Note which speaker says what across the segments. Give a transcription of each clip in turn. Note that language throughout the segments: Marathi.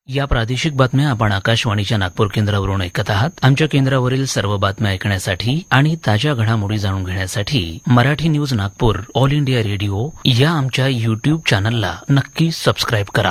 Speaker 1: या प्रादेशिक बातम्या आपण आकाशवाणीच्या नागपूर केंद्रावरून ऐकत आहात. आमच्या केंद्रावरील सर्व बातम्या ऐकण्यासाठी आणि ताज्या घडामोडी जाणून घेण्यासाठी Marathi news Nagpur all India radio या आमच्या युट्यूब चॅनलला नक्की सबस्क्राईब करा.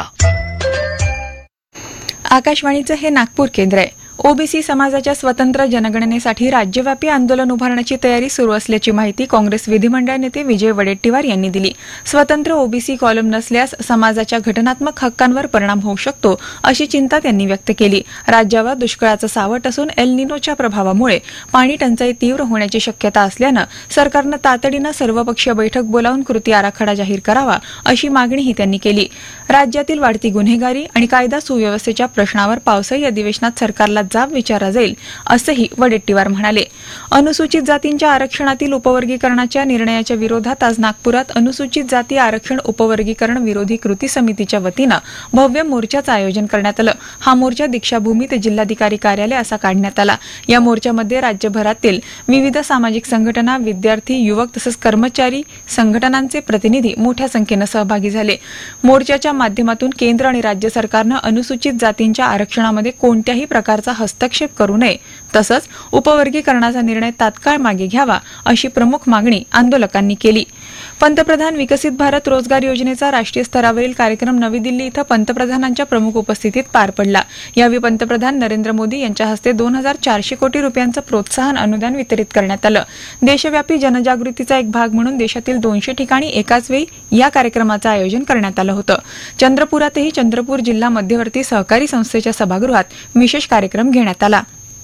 Speaker 2: आकाशवाणीचं हे नागपूर केंद्र आहे. ओबीसी समाजाच्या स्वतंत्र जनगणनेसाठी राज्यव्यापी आंदोलन उभारण्याची तयारी सुरू असल्याची माहिती काँग्रेस विधिमंडळ नेते विजय वडेट्टीवार यांनी दिली. स्वतंत्र ओबीसी कॉलम नसल्यास समाजाच्या घटनात्मक हक्कांवर परिणाम होऊ शकतो अशी चिंता त्यांनी व्यक्त केली. राज्यावर दुष्काळाचं सावट असून एल निनोच्या प्रभावामुळे पाणी टंचाई तीव्र होण्याची शक्यता असल्यानं सरकारनं तातडीनं सर्वपक्षीय बैठक बोलावून कृती आराखडा जाहीर करावा अशी मागणीही त्यांनी केली. राज्यातील वाढती गुन्हेगारी आणि कायदा सुव्यवस्थेच्या प्रश्नावर पावसाळी अधिवेशनात सरकारला जाब विचारला जाईल असंही वडेट्टीवार म्हणाले. अनुसूचित जातींच्या आरक्षणातील उपवर्गीकरणाच्या निर्णयाच्या विरोधात आज नागपुरात अनुसूचित जाती आरक्षण उपवर्गीकरण विरोधी कृती समितीच्या वतीनं भव्य मोर्चाचं आयोजन करण्यात आलं. हा मोर्चा दीक्षाभूमी ते जिल्हाधिकारी कार्यालय असा काढण्यात आला. या मोर्चामध्ये राज्यभरातील विविध सामाजिक संघटना, विद्यार्थी, युवक तसंच कर्मचारी संघटनांचे प्रतिनिधी मोठ्या संख्येनं सहभागी झाले. मोर्चाच्या माध्यमातून केंद्र आणि राज्य सरकारनं अनुसूचित जातींच्या आरक्षणामध्ये कोणत्याही प्रकारचा हस्तक्षेप करू नये तसंच उपवर्गीकरणाचा निर्णय तात्काळ मागे घ्यावा अशी प्रमुख मागणी आंदोलकांनी केली. पंतप्रधान विकसित भारत रोजगार योजनेचा राष्ट्रीय स्तरावरील कार्यक्रम नवी दिल्ली इथं पंतप्रधानांच्या प्रमुख उपस्थितीत पार पडला. यावेळी पंतप्रधान नरेंद्र मोदी यांच्या हस्ते 2,400 कोटी रुपयांचं प्रोत्साहन अनुदान वितरित करण्यात आलं. देशव्यापी जनजागृतीचा एक भाग म्हणून देशातील 200 ठिकाणी एकाच वेळी या कार्यक्रमाचं आयोजन करण्यात आलं होतं. चंद्रपुरातही चंद्रपूर जिल्हा मध्यवर्ती सहकारी संस्थेच्या सभागृहात विशेष कार्यक्रम घेण्यात आला.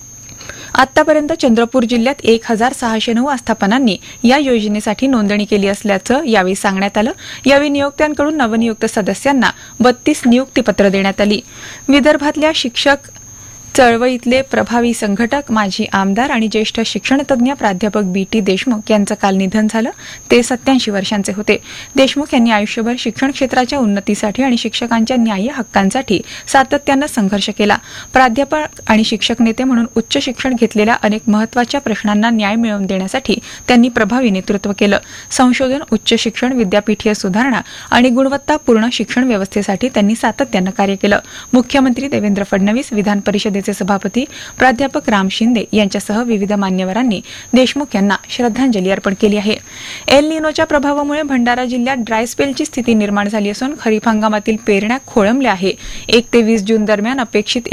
Speaker 2: आतापर्यंत चंद्रपूर जिल्ह्यात 1,609 आस्थापनांनी या योजनेसाठी नोंदणी केली असल्याचं यावेळी सांगण्यात आलं. यावेळी नियोक्त्यांकडून नवनियुक्त सदस्यांना 32 नियुक्तीपत्र देण्यात आली. विदर्भातल्या शिक्षक चळवळीतले प्रभावी संघटक, माजी आमदार आणि ज्येष्ठ शिक्षणतज्ञ प्राध्यापक BT देशमुख यांचं काल निधन झालं. ते 87 वर्षांचे होते. देशमुख यांनी आयुष्यभर शिक्षण क्षेत्राच्या उन्नतीसाठी आणि शिक्षकांच्या न्याय्य हक्कांसाठी सातत्यानं संघर्ष केला. प्राध्यापक आणि शिक्षक नेते म्हणून उच्च शिक्षण घेतलेल्या अनेक महत्वाच्या प्रश्नांना न्याय मिळवून देण्यासाठी त्यांनी प्रभावी नेतृत्व केलं. संशोधन, उच्च शिक्षण, विद्यापीठीय सुधारणा आणि गुणवत्तापूर्ण शिक्षण व्यवस्थेसाठी त्यांनी सातत्यानं कार्य केलं. मुख्यमंत्री देवेंद्र फडणवीस, विधान परिषदेचे सभापती प्राध्यापक राम शिंदे यांच्यासह विविध मान्यवरांनी देशमुख यांना श्रद्धांजली अर्पण केली आहे. एल निनोच्या प्रभावामुळे भंडारा जिल्ह्यात ड्राय स्पेलची स्थिती निर्माण झाली असून खरीप हंगामातील पेरण्या खोळंबल्या आहे. 1 ते 20 जून दरम्यान अपेक्षित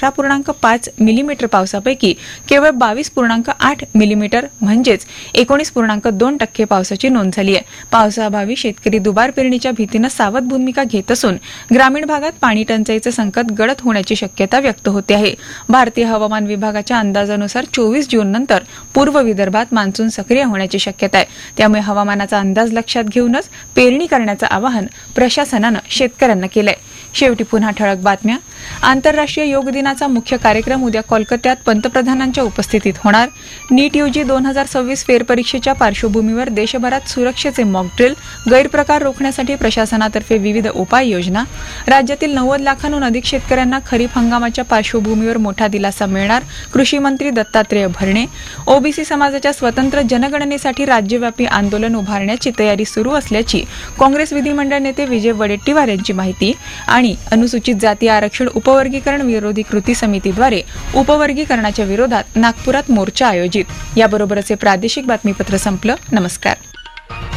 Speaker 2: 118.5 मिलीमीटर पावसापैकी केवळ 22.8 मिलीमीटर म्हणजेच 19.2% पावसाची नोंद झाली आहे. पावसाअभावी शेतकरी दुबार पेरणीच्या भीतीनं सावध भूमिका घेत असून ग्रामीण भागात पाणी टंचाईचं संकट गडद होण्याची शक्यता व्यक्त होते आहे. भारतीय हवामान विभागाच्या अंदाजानुसार 24 जून नंतर पूर्व विदर्भात मान्सून सक्रिय होण्याची शक्यता आहे. त्यामुळे हवामानाचा अंदाज लक्षात घेऊनच पेरणी करण्याचं आवाहन प्रशासनानं शेतकऱ्यांना केलंय. शेवटी पुन्हा ठळक बातम्या. आंतरराष्ट्रीय योग दिनाचा मुख्य कार्यक्रम उद्या कोलकात्यात पंतप्रधानांच्या उपस्थितीत होणार. नीट UG 2026 फेरपरीक्षेच्या पार्श्वभूमीवर देशभरात सुरक्षेचे मॉक ड्रिल. गैरप्रकार रोखण्यासाठी प्रशासनातर्फे विविध उपाययोजना. राज्यातील 90 लाखांहून अधिक शेतकऱ्यांना खरीप हंगामाच्या पार्श्वभूमीवर मोठा दिलासा मिळणार. कृषी मंत्री दत्तात्रय भरणे. ओबीसी समाजाच्या स्वतंत्र जनगणनेसाठी राज्यव्यापी आंदोलन उभारण्याची तयारी सुरू असल्याची काँग्रेस विधिमंडळ नेते विजय वडेट्टीवार यांची माहिती. आणि अनुसूचित जाती आरक्षण उपवर्गीकरण विरोधी कृती समितीद्वारे उपवर्गीकरणाच्या विरोधात नागपुरात मोर्चा आयोजित. याबरोबरच हे प्रादेशिक बातमीपत्र संपलं. नमस्कार.